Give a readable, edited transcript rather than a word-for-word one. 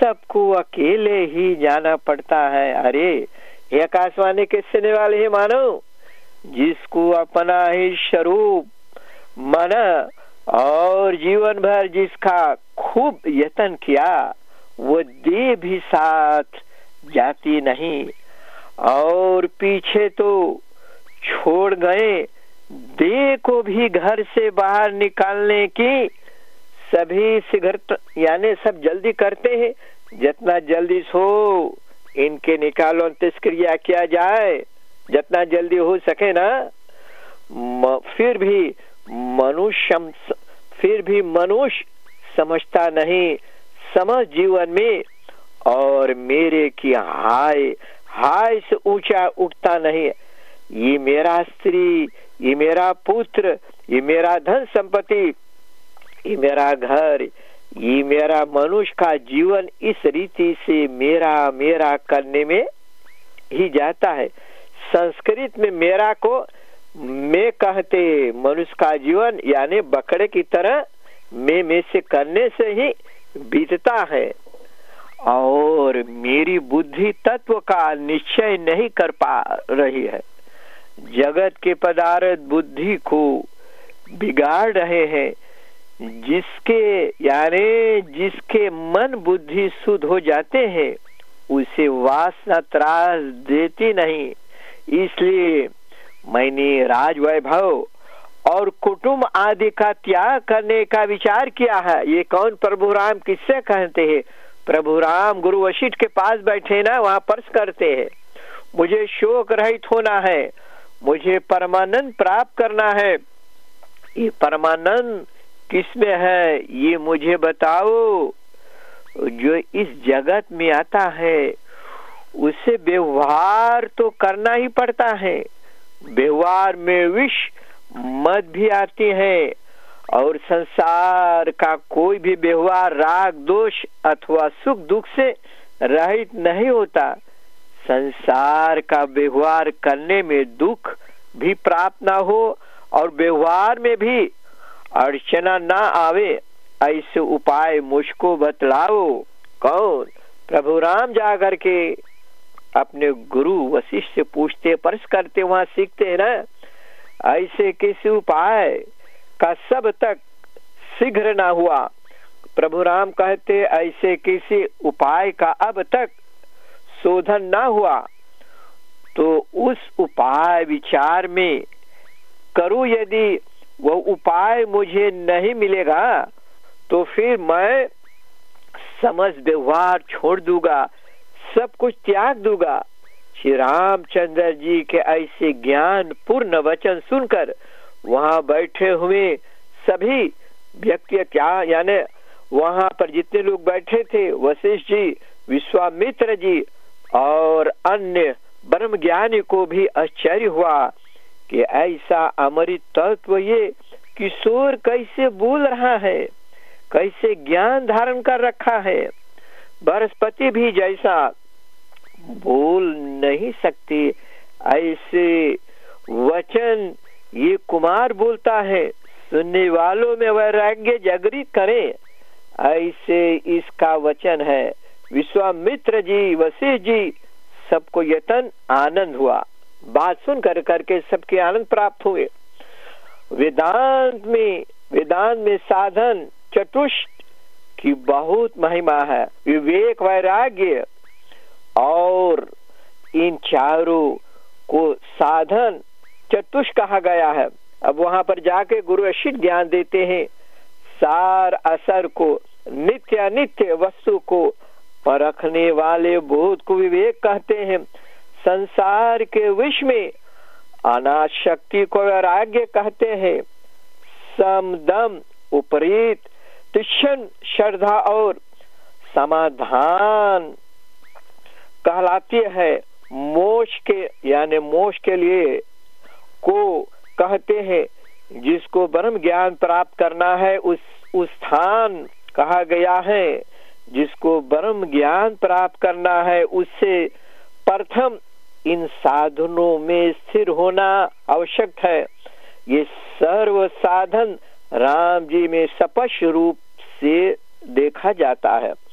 सबको अकेले ही जाना पड़ता है। अरे ये आकाशवाणी के सुनने वाले ही मानो, जिसको अपना ही स्वरूप माना और जीवन भर जिसका खूब यत्न किया, वो देह भी साथ जाती नहीं और पीछे तो छोड़ गए। देह को भी घर से बाहर निकालने की सभी शीघ्र यानी सब जल्दी करते हैं। जितना जल्दी हो इनके निकालो अंत्येष्क्रिया किया जाए, जितना जल्दी हो सके ना। फिर भी मनुष्य समझता नहीं, समझ जीवन में और मेरे की हाय से ऊंचा उठता नहीं। ये मेरा स्त्री, ये मेरा पुत्र, ये मेरा धन संपत्ति, ये मेरा घर, ये मेरा मनुष्य का जीवन इस रीति से मेरा करने में ही जाता है। संस्कृत में मेरा को मैं कहते मनुष्य का जीवन यानी बकरे की तरह मैं से करने से ही बीतता है और मेरी बुद्धि तत्व का निश्चय नहीं कर पा रही है। जगत के पदार्थ बुद्धि को बिगाड़ रहे हैं। जिसके मन बुद्धि शुद्ध हो जाते हैं उसे वासना त्रास देती नहीं। इसलिए मैंने राज वैभव और कुटुंब आदि का त्याग करने का विचार किया है। ये कौन प्रभु राम किससे कहते हैं? प्रभु राम गुरु वशिष्ठ के पास बैठे ना, वहां पर्श करते हैं। मुझे शोक रहित होना है, मुझे परमानंद प्राप्त करना है। ये परमानंद किसमें है ये मुझे बताओ। जो इस जगत में आता है उसे व्यवहार तो करना ही पड़ता है। व्यवहार में विष मद भी आती है और संसार का कोई भी व्यवहार राग दोष अथवा सुख दुख से रहित नहीं होता। संसार का व्यवहार करने में दुख भी प्राप्त ना हो और व्यवहार में भी अड़चना ना आवे, ऐसे उपाय मुझको बतलाओ। कौन? प्रभु राम जाकर के अपने गुरु वशिष्ठ से पूछते, पर्श करते, वहां सीखते हैं ना। ऐसे किसी उपाय का सब तक शीघ्र ना हुआ। प्रभु राम कहते ऐसे किसी उपाय का अब तक शोधन ना हुआ तो उस उपाय विचार में करूं। यदि वो उपाय मुझे नहीं मिलेगा तो फिर मैं समझ व्यवहार छोड़ दूंगा, सब कुछ त्याग दूंगा। श्री रामचंद्र जी के ऐसे ज्ञान पूर्ण वचन सुनकर वहां बैठे हुए सभी व्यक्ति क्या यानी वहां पर जितने लोग बैठे थे, वशिष्ठ जी, विश्वामित्र जी और अन्य ब्रह्म ज्ञानी को भी आश्चर्य हुआ कि ऐसा अमृत तत्व ये किशोर कैसे बोल रहा है, कैसे ज्ञान धारण कर रखा है। बृहस्पति भी जैसा बोल नहीं सकते ऐसे वचन ये कुमार बोलता है। सुनने वालों में वैराग्य जागृत करे, ऐसे इसका वचन है। विश्वामित्र जी, वशिष्ठ जी सबको यतन आनंद हुआ। बात सुन करके सबके आनंद प्राप्त हुए। वेदांत में साधन चतुष्ट की बहुत महिमा है। विवेक, वैराग्य और इन चारों को साधन चतुष्ट कहा गया है। अब वहां पर जाके गुरु वशिष्ठ ज्ञान देते हैं। सार असर को, नित्य अनित्य वस्तु को परखने वाले बोध को विवेक कहते हैं। संसार के विष में अनाद शक्ति को वैराग्य कहते हैं। सम, दम, उपरीत, तीक्ष्ण श्रद्धा और समाधान कहलाती है। मोक्ष के लिए को कहते हैं। जिसको ब्रह्म ज्ञान प्राप्त करना है उस स्थान कहा गया है। जिसको ब्रह्म ज्ञान प्राप्त करना है उससे प्रथम इन साधनों में स्थिर होना आवश्यक है। ये सर्व साधन राम जी में स्पष्ट रूप से देखा जाता है।